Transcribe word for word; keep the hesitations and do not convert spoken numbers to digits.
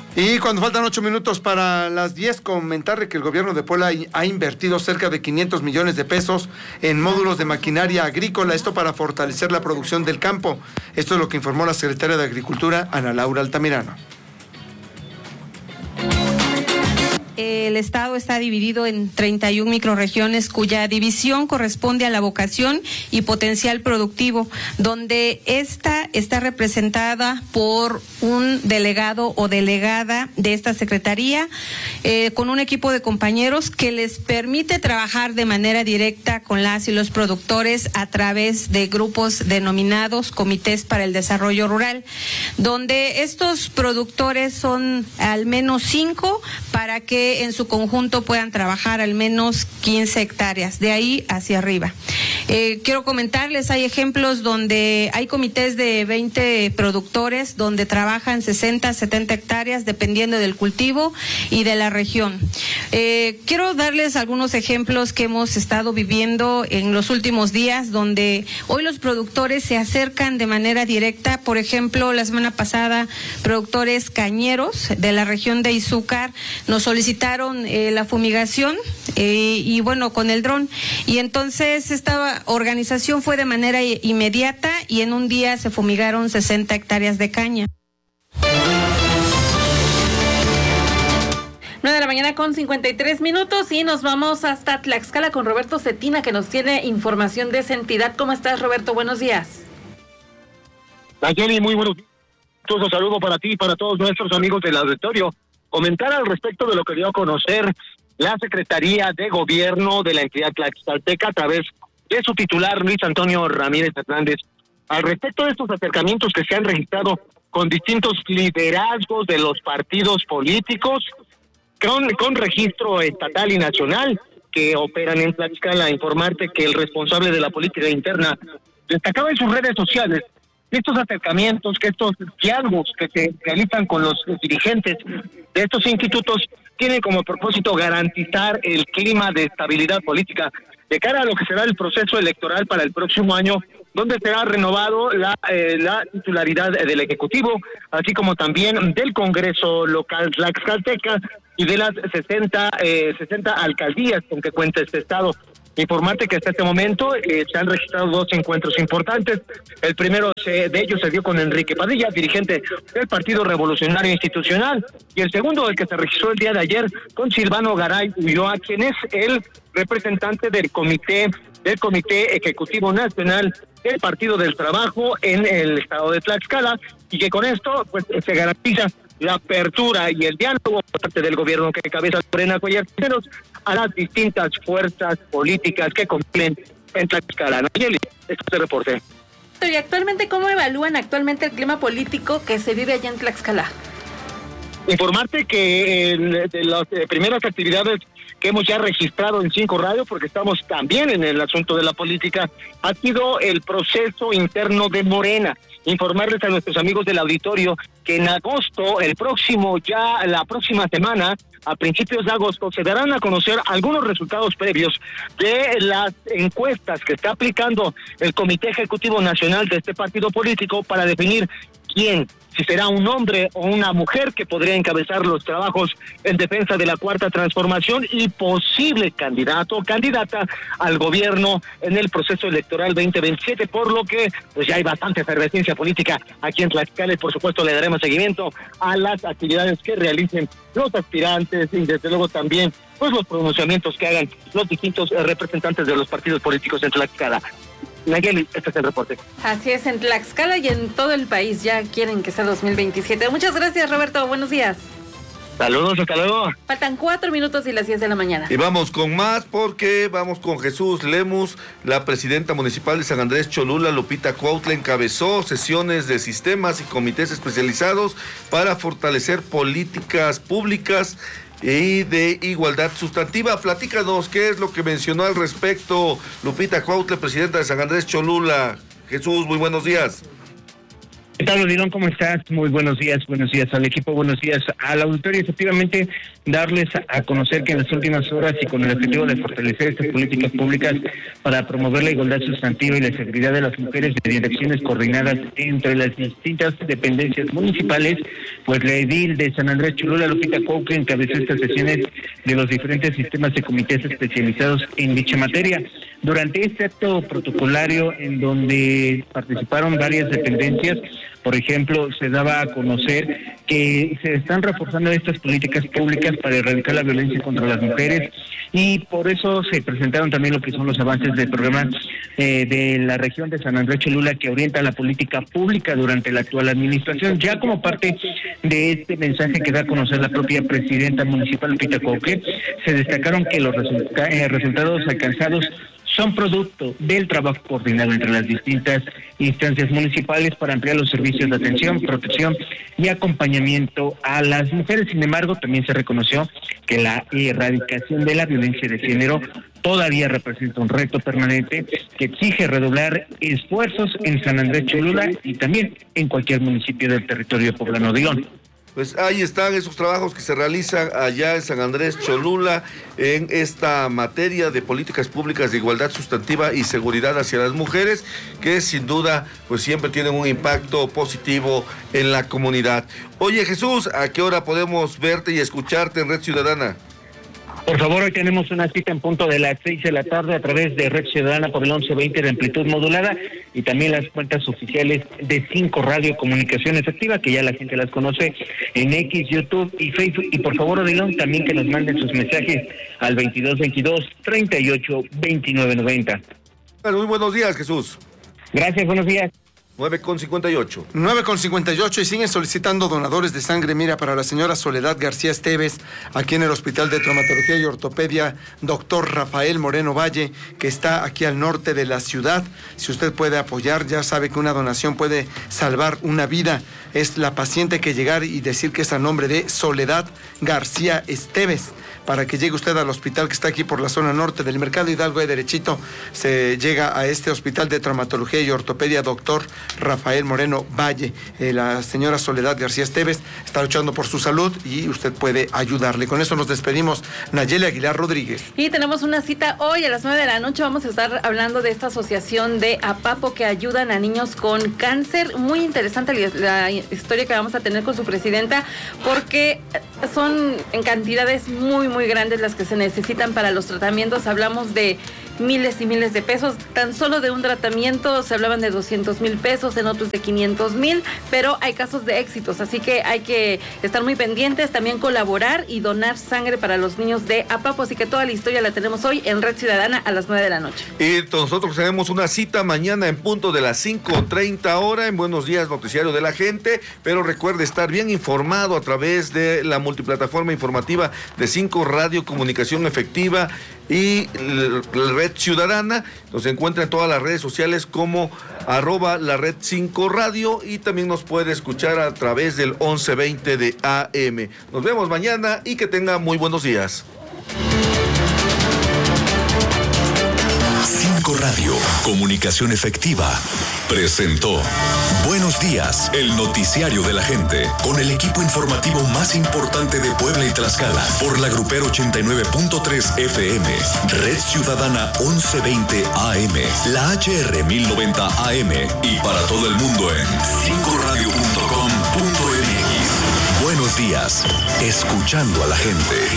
Y cuando faltan ocho minutos para las diez, comentarle que el gobierno de Puebla ha invertido cerca de quinientos millones de pesos en módulos de maquinaria agrícola, esto para fortalecer la producción del campo. Esto es lo que informó la secretaria de Agricultura, Ana Laura Altamirano. El estado está dividido en treinta y una microrregiones cuya división corresponde a la vocación y potencial productivo, donde esta está representada por un delegado o delegada de esta secretaría, eh, con un equipo de compañeros que les permite trabajar de manera directa con las y los productores a través de grupos denominados Comités para el Desarrollo Rural, donde estos productores son al menos cinco para que en su conjunto puedan trabajar al menos quince hectáreas, de ahí hacia arriba. Eh, quiero comentarles, hay ejemplos donde hay comités de veinte productores donde trabajan sesenta, setenta hectáreas dependiendo del cultivo y de la región. Eh, quiero darles algunos ejemplos que hemos estado viviendo en los últimos días, donde hoy los productores se acercan de manera directa. Por ejemplo, la semana pasada, productores cañeros de la región de Izúcar nos solicitaron eh, la fumigación eh, y bueno, con el dron. Y entonces esta organización fue de manera inmediata y en un día se fumigaron sesenta hectáreas de caña. nueve de la mañana con cincuenta y tres minutos y nos vamos hasta Tlaxcala con Roberto Cetina, que nos tiene información de esa entidad. ¿Cómo estás, Roberto? Buenos días. Nayeli, muy buenos días. Un saludo para ti y para todos nuestros amigos del auditorio. Comentar al respecto de lo que dio a conocer la Secretaría de Gobierno de la entidad tlaxcalteca a través de su titular, Luis Antonio Ramírez Hernández, al respecto de estos acercamientos que se han registrado con distintos liderazgos de los partidos políticos, con, con registro estatal y nacional que operan en Tlaxcala. Informarte que el responsable de la política interna destacaba en sus redes sociales estos acercamientos, que estos diálogos que se realizan con los dirigentes de estos institutos tienen como propósito garantizar el clima de estabilidad política de cara a lo que será el proceso electoral para el próximo año, donde será renovado la, eh, la titularidad del Ejecutivo, así como también del Congreso local tlaxcalteca y de las sesenta, eh, sesenta alcaldías con que cuenta este estado. Informarte que hasta este momento eh, se han registrado dos encuentros importantes. El primero se, de ellos se dio con Enrique Padilla, dirigente del Partido Revolucionario Institucional, y el segundo, el que se registró el día de ayer, con Silvano Garay Ulloa, quien es el representante del comité del Comité Ejecutivo Nacional del Partido del Trabajo en el estado de Tlaxcala, y que con esto pues se garantiza la apertura y el diálogo por parte del gobierno que cabeza Lorena Cuellar Cisneros a las distintas fuerzas políticas que compiten en Tlaxcala. Nayeli, este es el reporte. Y actualmente, ¿cómo evalúan actualmente el clima político que se vive allá en Tlaxcala? Informarte que eh, de las eh, primeras actividades que hemos ya registrado en Cinco Radio, porque estamos también en el asunto de la política, ha sido el proceso interno de Morena. Informarles a nuestros amigos del auditorio que en agosto, el próximo, ya la próxima semana, a principios de agosto, se darán a conocer algunos resultados previos de las encuestas que está aplicando el Comité Ejecutivo Nacional de este partido político para definir quién, si será un hombre o una mujer que podría encabezar los trabajos en defensa de la Cuarta Transformación y posible candidato o candidata al gobierno en el proceso electoral veinte veintisiete, por lo que pues ya hay bastante efervescencia política aquí en Tlaxcala y por supuesto le daremos seguimiento a las actividades que realicen los aspirantes y desde luego también pues los pronunciamientos que hagan los distintos representantes de los partidos políticos en Tlaxcala. Nayeli, este es el reporte. Así es, en Tlaxcala y en todo el país ya quieren que sea dos mil veintisiete. Muchas gracias, Roberto. Buenos días. Saludos, hasta luego. Faltan cuatro minutos y las diez de la mañana. Y vamos con más porque vamos con Jesús Lemus. La presidenta municipal de San Andrés Cholula, Lupita Cuautla, encabezó sesiones de sistemas y comités especializados para fortalecer políticas públicas y de igualdad sustantiva. Platícanos qué es lo que mencionó al respecto Lupita Cuautla, presidenta de San Andrés Cholula. Jesús, muy buenos días. ¿Qué tal, Odilon? ¿Cómo estás? Muy buenos días, buenos días al equipo, buenos días al auditorio. Efectivamente, darles a conocer que en las últimas horas y con el objetivo de fortalecer estas políticas públicas para promover la igualdad sustantiva y la seguridad de las mujeres mediante acciones coordinadas entre las distintas dependencias municipales, pues la edil de San Andrés Cholula, Lupita Cuauhtli, encabezó estas sesiones de los diferentes sistemas de comités especializados en dicha materia. Durante este acto protocolario en donde participaron varias dependencias, por ejemplo, se daba a conocer que se están reforzando estas políticas públicas para erradicar la violencia contra las mujeres y por eso se presentaron también lo que son los avances del programa eh, de la región de San Andrés Cholula que orienta la política pública durante la actual administración. Ya como parte de este mensaje que da a conocer la propia presidenta municipal, Lupita Cuauhtli, se destacaron que los resulta- eh, resultados alcanzados son producto del trabajo coordinado entre las distintas instancias municipales para ampliar los servicios de atención, protección y acompañamiento a las mujeres. Sin embargo, también se reconoció que la erradicación de la violencia de género todavía representa un reto permanente que exige redoblar esfuerzos en San Andrés Cholula y también en cualquier municipio del territorio poblano de León. Pues ahí están esos trabajos que se realizan allá en San Andrés Cholula en esta materia de políticas públicas de igualdad sustantiva y seguridad hacia las mujeres, que sin duda pues siempre tienen un impacto positivo en la comunidad. Oye, Jesús, ¿a qué hora podemos verte y escucharte en Red Ciudadana? Por favor, hoy tenemos una cita en punto de las seis de la tarde a través de Red Ciudadana por el once veinte de amplitud modulada y también las cuentas oficiales de Cinco Radio Comunicaciones Activa, que ya la gente las conoce en X, YouTube y Facebook. Y por favor, Odilon, también que nos manden sus mensajes al veintidós veintidós treinta y ocho veintinueve noventa. Muy buenos días, Jesús. Gracias, buenos días. nueve con cincuenta y ocho. nueve con cincuenta y ocho y siguen solicitando donadores de sangre. Mira, para la señora Soledad García Esteves, aquí en el Hospital de Traumatología y Ortopedia, doctor Rafael Moreno Valle, que está aquí al norte de la ciudad. Si usted puede apoyar, ya sabe que una donación puede salvar una vida. Es la paciente que llegar y decir que es a nombre de Soledad García Esteves, para que llegue usted al hospital que está aquí por la zona norte del Mercado Hidalgo, de derechito se llega a este Hospital de Traumatología y Ortopedia, doctor Rafael Moreno Valle. Eh, la señora Soledad García Esteves está luchando por su salud y usted puede ayudarle. Con eso nos despedimos. Nayeli Aguilar Rodríguez. Y tenemos una cita hoy a las nueve de la noche. Vamos a estar hablando de esta asociación de APAPO que ayudan a niños con cáncer. Muy interesante la historia que vamos a tener con su presidenta, porque son en cantidades muy, muy grandes las que se necesitan para los tratamientos. Hablamos de miles y miles de pesos. Tan solo de un tratamiento se hablaban de doscientos mil pesos, en otros de quinientos mil, pero hay casos de éxitos, así que hay que estar muy pendientes, también colaborar y donar sangre para los niños de APAPO, así que toda la historia la tenemos hoy en Red Ciudadana a las nueve de la noche. Y nosotros tenemos una cita mañana en punto de las cinco treinta hora en Buenos Días, Noticiario de la Gente, pero recuerde estar bien informado a través de la multiplataforma informativa de Cinco Radio Comunicación Efectiva y la Red Ciudadana. Nos encuentra en todas las redes sociales como arroba la red cinco radio y también nos puede escuchar a través del once veinte de A M. Nos vemos mañana y que tenga muy buenos días. Cinco Radio, Comunicación Efectiva, presentó Buenos Días, el noticiario de la gente, con el equipo informativo más importante de Puebla y Tlaxcala, por la Grupero ochenta y nueve punto tres F M, Red Ciudadana once veinte A M, la H R mil noventa A M y para todo el mundo en cinco radio punto com punto m x. Buenos días, escuchando a la gente.